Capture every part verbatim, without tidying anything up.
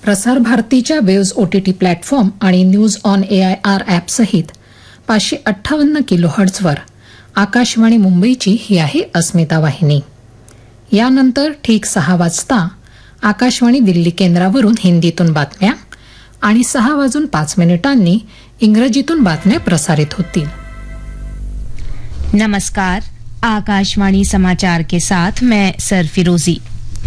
प्रसार भारतीच्या waves OTT platform आणि न्यूज ऑन एआयआर ॲप सहित पाचशे अठ्ठावन्न किलो हर्ट्झवर आकाशवाणी मुंबईची ही आहे अस्मिता वाहिनी. यानंतर ठीक सहा वाजता आकाशवाणी दिल्ली केंद्रावरून हिंदीतून बातम्या आणि सहा वाजून पाच मिनिटांनी इंग्रजीतून बातम्या प्रसारित होतील. नमस्कार, आकाशवाणी समाचार के साथ मैं सरफिरोजी.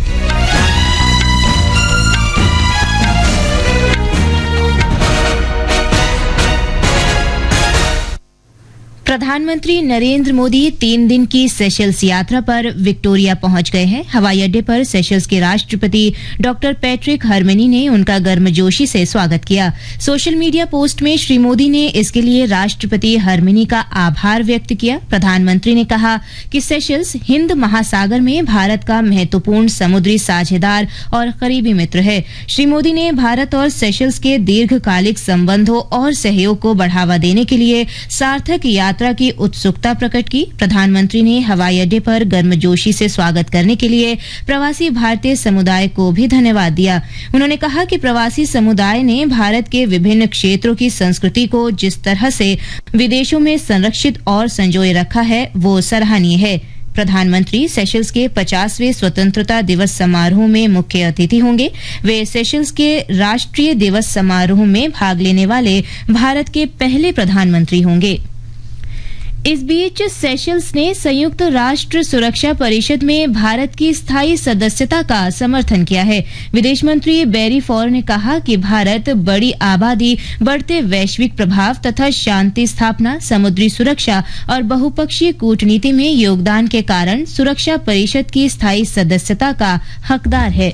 प्रधानमंत्री नरेंद्र मोदी तीन दिन की सेशल्स यात्रा पर विक्टोरिया पहुंच गए हैं. हवाई अड्डे पर सेशल्स के राष्ट्रपति डॉक्टर पैट्रिक हरमनी ने उनका गर्मजोशी से स्वागत किया. सोशल मीडिया पोस्ट में श्री मोदी ने इसके लिए राष्ट्रपति हरमनी का आभार व्यक्त किया. प्रधानमंत्री ने कहा कि सेशल्स हिंद महासागर में भारत का महत्वपूर्ण समुद्री साझेदार और करीबी मित्र है. श्री मोदी ने भारत और सेशल्स के दीर्घकालिक संबंधों और सहयोग को बढ़ावा देने के लिए सार्थक यात्रा की उत्सुकता प्रकट की. प्रधानमंत्री ने हवाई अड्डे पर गर्मजोशी से स्वागत करने के लिए प्रवासी भारतीय समुदाय को भी धन्यवाद दिया. उन्होंने कहा कि प्रवासी समुदाय ने भारत के विभिन्न क्षेत्रों की संस्कृति को जिस तरह से विदेशों में संरक्षित और संजोए रखा है वो सराहनीय है. प्रधानमंत्री सेशल्स के पचासवें स्वतंत्रता दिवस समारोह में मुख्य अतिथि होंगे. वे सेशल्स के राष्ट्रीय दिवस समारोह में भाग लेने वाले भारत के पहले प्रधानमंत्री होंगे. इस बीच सेशल्स ने संयुक्त राष्ट्र सुरक्षा परिषद में भारत की स्थायी सदस्यता का समर्थन किया है. विदेश मंत्री बैरी फॉर ने कहा कि भारत बड़ी आबादी, बढ़ते वैश्विक प्रभाव तथा शांति स्थापना, समुद्री सुरक्षा और बहुपक्षीय कूटनीति में योगदान के कारण सुरक्षा परिषद की स्थायी सदस्यता का हकदार है.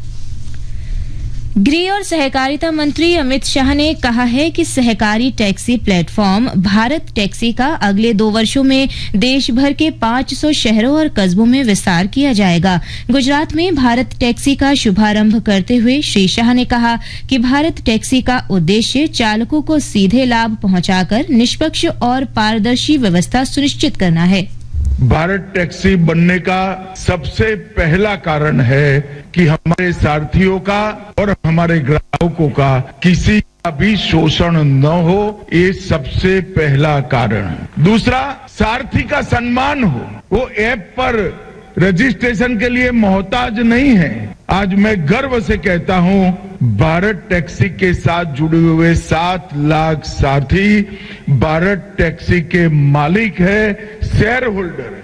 गृह और सहकारिता मंत्री अमित शाह ने कहा है कि सहकारी टैक्सी प्लेटफॉर्म भारत टैक्सी का अगले दो वर्षों में देश भर के पाँच सौ शहरों और कस्बों में विस्तार किया जाएगा. गुजरात में भारत टैक्सी का शुभारंभ करते हुए श्री शाह ने कहा कि भारत टैक्सी का उद्देश्य चालकों को सीधे लाभ पहुंचाकर निष्पक्ष और पारदर्शी व्यवस्था सुनिश्चित करना है. भारत टैक्सी बनने का सबसे पहला कारण है कि हमारे सारथियों का और हमारे ग्राहकों का किसी का भी शोषण न हो, ये सबसे पहला कारण. दूसरा, सारथी का सम्मान हो. वो ऐप पर रजिस्ट्रेशन के लिए मोहताज नहीं है. आज मैं गर्व से कहता हूं, भारत टैक्सी के साथ जुड़े हुए सात लाख साथी भारत टैक्सी के मालिक है, शेयर होल्डर.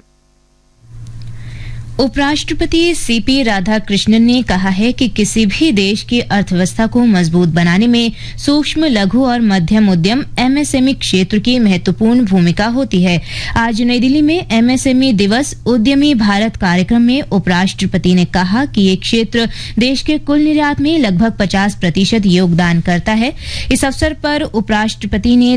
उपराष्ट्रपति सीपी राधाकृष्णन ने कहा है कि किसी भी देश की अर्थव्यवस्था को मजबूत बनाने में सूक्ष्म, लघु और मध्यम उद्यम एमएसएमई क्षेत्र की महत्वपूर्ण भूमिका होती है. आज नई दिल्ली में एमएसएमई दिवस उद्यमी भारत कार्यक्रम में उपराष्ट्रपति ने कहा कि ये क्षेत्र देश के कुल निर्यात में लगभग पचास प्रतिशत योगदान करता है. इस अवसर पर उपराष्ट्रपति ने